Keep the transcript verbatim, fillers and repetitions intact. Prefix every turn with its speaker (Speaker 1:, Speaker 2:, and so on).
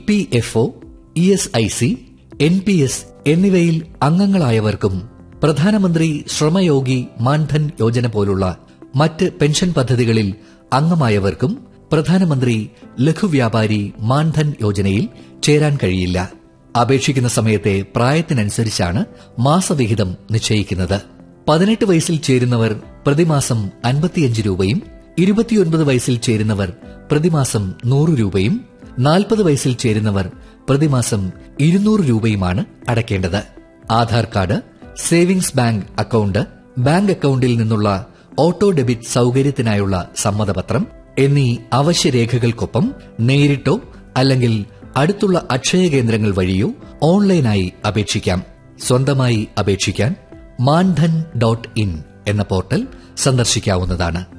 Speaker 1: P F O, E S I C, N P S എന്നിവയിൽ അംഗങ്ങളായവർക്കും പ്രധാനമന്ത്രി ശ്രമയോഗി മാൻധൻ യോജന പോലുള്ള മറ്റ് പെൻഷൻ പദ്ധതികളിൽ അംഗമായവർക്കും പ്രധാനമന്ത്രി ലഘുവ്യാപാരി മാൻധൻ യോജനയിൽ ചേരാൻ കഴിയില്ല. അപേക്ഷിക്കുന്ന സമയത്തെ പ്രായത്തിനനുസരിച്ചാണ് മാസവിഹിതം നിശ്ചയിക്കുന്നത്. പതിനെട്ട് വയസ്സിൽ ചേരുന്നവർ പ്രതിമാസം അൻപത്തിയഞ്ച് രൂപയും ഇരുപത്തിയൊൻപത് വയസ്സിൽ ചേരുന്നവർ പ്രതിമാസം നൂറ് രൂപയും നാൽപ്പത് വയസ്സിൽ ചേരുന്നവർ പ്രതിമാസം ഇരുന്നൂറ് രൂപയുമാണ് അടയ്ക്കേണ്ടത്. Aadhaar card, savings bank account, bank അക്കൌണ്ടിൽ നിന്നുള്ള ഓട്ടോ ഡെബിറ്റ് സൌകര്യത്തിനായുള്ള സമ്മതപത്രം എന്നീ അവശ്യരേഖകൾക്കൊപ്പം നേരിട്ടോ അല്ലെങ്കിൽ അടുത്തുള്ള അക്ഷയ കേന്ദ്രങ്ങൾ വഴിയോ ഓൺലൈനായി അപേക്ഷിക്കാം. സ്വന്തമായി അപേക്ഷിക്കാൻ മാൻധൻ ഡോട്ട് ഇൻ എന്ന പോർട്ടൽ സന്ദർശിക്കാവുന്നതാണ്.